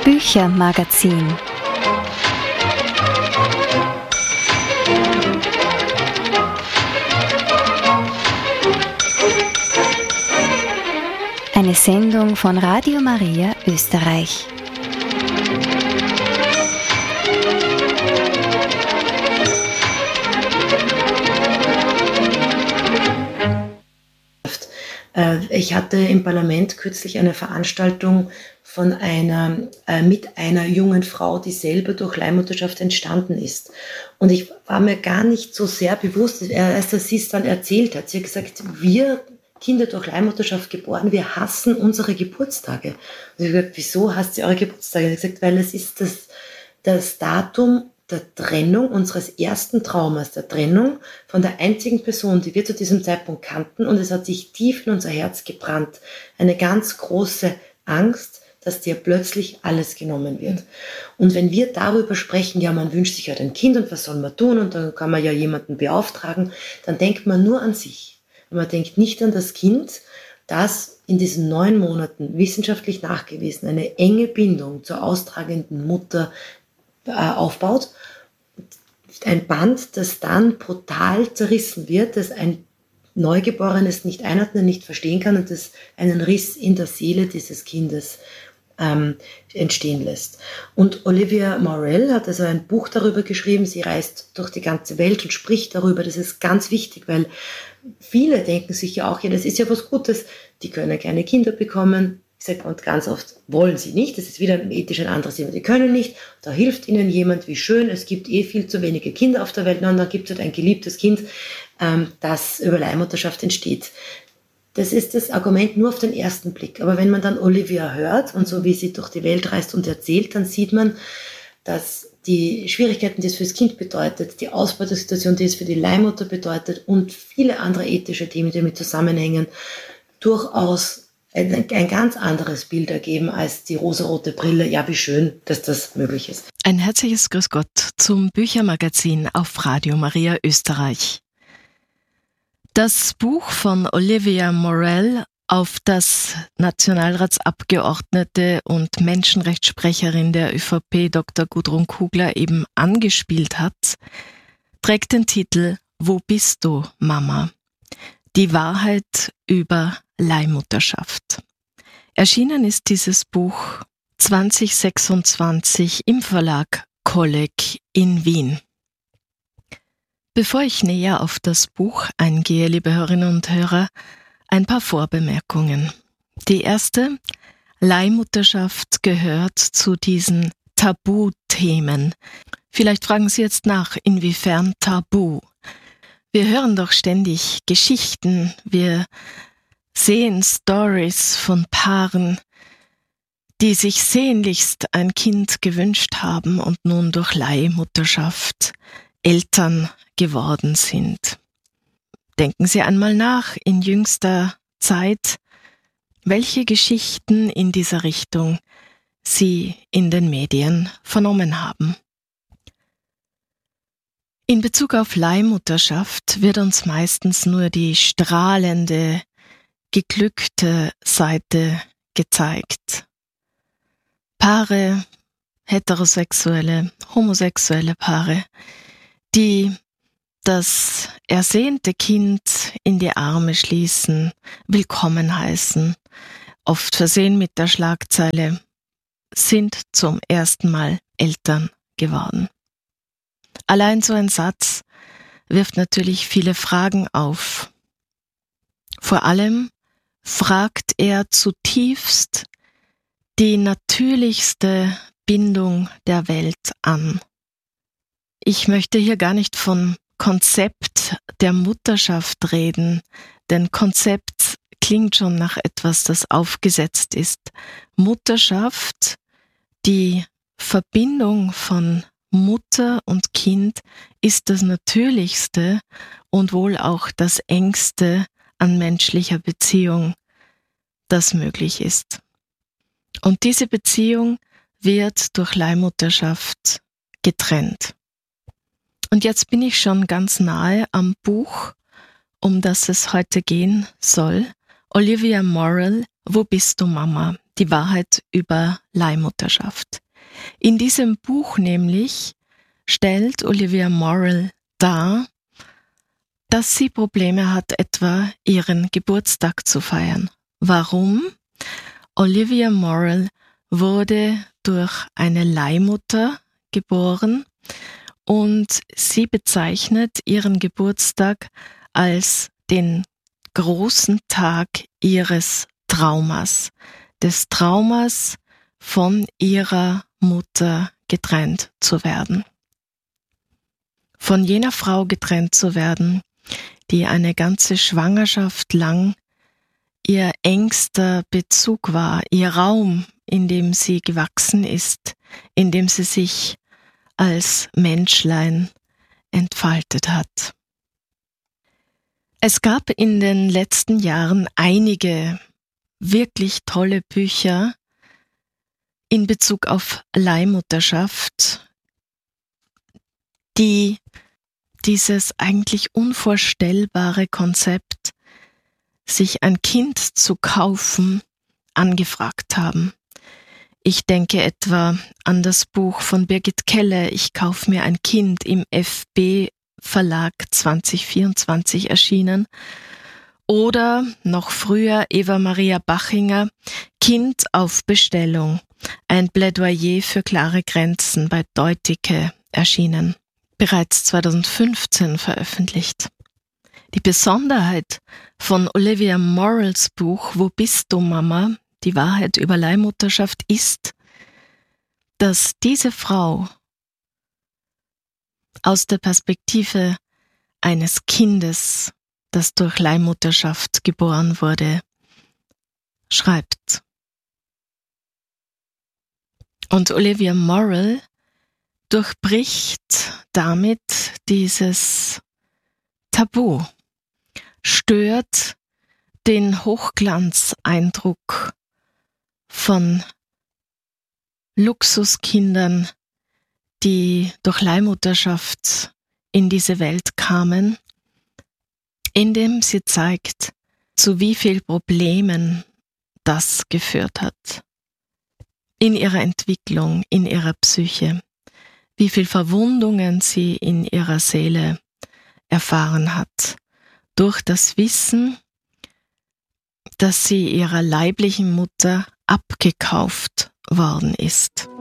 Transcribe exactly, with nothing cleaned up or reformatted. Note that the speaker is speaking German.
Büchermagazin. Eine Sendung von Radio Maria Österreich. Ich hatte im Parlament kürzlich eine Veranstaltung von einer, äh, mit einer jungen Frau, die selber durch Leihmutterschaft entstanden ist. Und ich war mir gar nicht so sehr bewusst, erst als sie es dann erzählt hat. Sie hat gesagt, wir Kinder durch Leihmutterschaft geboren, wir hassen unsere Geburtstage. Und ich habe gesagt, wieso hasst ihr eure Geburtstage? Sie hat gesagt, weil es ist das, das Datum der Trennung, unseres ersten Traumas, der Trennung von der einzigen Person, die wir zu diesem Zeitpunkt kannten, und es hat sich tief in unser Herz gebrannt. Eine ganz große Angst, dass dir plötzlich alles genommen wird. Und wenn wir darüber sprechen, ja, man wünscht sich halt ein Kind und was soll man tun und dann kann man ja jemanden beauftragen, dann denkt man nur an sich. Und man denkt nicht an das Kind, das in diesen neun Monaten wissenschaftlich nachgewiesen eine enge Bindung zur austragenden Mutter aufbaut, ein Band, das dann brutal zerrissen wird, das ein Neugeborenes nicht einordnen, nicht verstehen kann und das einen Riss in der Seele dieses Kindes ähm, entstehen lässt. Und Olivia Morell hat also ein Buch darüber geschrieben, sie reist durch die ganze Welt und spricht darüber, das ist ganz wichtig, weil viele denken sich ja auch, ja, das ist ja was Gutes, die können keine Kinder bekommen. Ich sage, und ganz oft wollen sie nicht, das ist wieder ethisch ein anderes Thema, die können nicht, da hilft ihnen jemand, wie schön, es gibt eh viel zu wenige Kinder auf der Welt, und dann gibt es halt ein geliebtes Kind, ähm, das über Leihmutterschaft entsteht. Das ist das Argument nur auf den ersten Blick, aber wenn man dann Olivia hört und so wie sie durch die Welt reist und erzählt, dann sieht man, dass die Schwierigkeiten, die es fürs Kind bedeutet, die Ausbeutungssituation, die es für die Leihmutter bedeutet und viele andere ethische Themen, die damit zusammenhängen, durchaus Ein, ein ganz anderes Bild ergeben als die rosarote Brille. Ja, wie schön, dass das möglich ist. Ein herzliches Grüß Gott zum Büchermagazin auf Radio Maria Österreich. Das Buch von Olivia Morell, auf das Nationalratsabgeordnete und Menschenrechtssprecherin der ÖVP Doktor Gudrun Kugler eben angespielt hat, trägt den Titel »Wo bist du, Mama?« Die Wahrheit über Leihmutterschaft. Erschienen ist dieses Buch zwanzig sechsundzwanzig im Verlag Kolleg in Wien. Bevor ich näher auf das Buch eingehe, liebe Hörerinnen und Hörer, ein paar Vorbemerkungen. Die erste: Leihmutterschaft gehört zu diesen Tabuthemen. Vielleicht fragen Sie jetzt nach, inwiefern tabu? Wir hören doch ständig Geschichten, wir sehen Stories von Paaren, die sich sehnlichst ein Kind gewünscht haben und nun durch Leihmutterschaft Eltern geworden sind. Denken Sie einmal nach in jüngster Zeit, welche Geschichten in dieser Richtung Sie in den Medien vernommen haben. In Bezug auf Leihmutterschaft wird uns meistens nur die strahlende, geglückte Seite gezeigt. Paare, heterosexuelle, homosexuelle Paare, die das ersehnte Kind in die Arme schließen, willkommen heißen, oft versehen mit der Schlagzeile, sind zum ersten Mal Eltern geworden. Allein so ein Satz wirft natürlich viele Fragen auf. Vor allem fragt er zutiefst die natürlichste Bindung der Welt an. Ich möchte hier gar nicht von Konzept der Mutterschaft reden, denn Konzept klingt schon nach etwas, das aufgesetzt ist. Mutterschaft, die Verbindung von Mutter und Kind, ist das Natürlichste und wohl auch das Engste an menschlicher Beziehung, das möglich ist. Und diese Beziehung wird durch Leihmutterschaft getrennt. Und jetzt bin ich schon ganz nahe am Buch, um das es heute gehen soll. Olivia Morell, Wo bist du, Mama? Die Wahrheit über Leihmutterschaft. In diesem Buch nämlich stellt Olivia Morrill dar, dass sie Probleme hat, etwa ihren Geburtstag zu feiern. Warum? Olivia Morrill wurde durch eine Leihmutter geboren und sie bezeichnet ihren Geburtstag als den großen Tag ihres Traumas, des Traumas von ihrer Mutter getrennt zu werden. Von jener Frau getrennt zu werden, die eine ganze Schwangerschaft lang ihr engster Bezug war, ihr Raum, in dem sie gewachsen ist, in dem sie sich als Menschlein entfaltet hat. Es gab in den letzten Jahren einige wirklich tolle Bücher in Bezug auf Leihmutterschaft, die dieses eigentlich unvorstellbare Konzept, sich ein Kind zu kaufen, angefragt haben. Ich denke etwa an das Buch von Birgit Kelle, Ich kauf mir ein Kind, im F B Verlag zwanzig vierundzwanzig erschienen. Oder noch früher Eva Maria Bachinger, Kind auf Bestellung, ein Plädoyer für klare Grenzen, bei Deuticke erschienen, bereits zweitausendfünfzehn veröffentlicht. Die Besonderheit von Olivia Morrills Buch Wo bist du, Mama? Die Wahrheit über Leihmutterschaft ist, dass diese Frau aus der Perspektive eines Kindes, das durch Leihmutterschaft geboren wurde, schreibt. Und Olivia Morrill durchbricht damit dieses Tabu, stört den Hochglanzeindruck von Luxuskindern, die durch Leihmutterschaft in diese Welt kamen, indem sie zeigt, zu wie viel Problemen das geführt hat. In ihrer Entwicklung, in ihrer Psyche, wie viel Verwundungen sie in ihrer Seele erfahren hat, durch das Wissen, dass sie ihrer leiblichen Mutter abgekauft worden ist.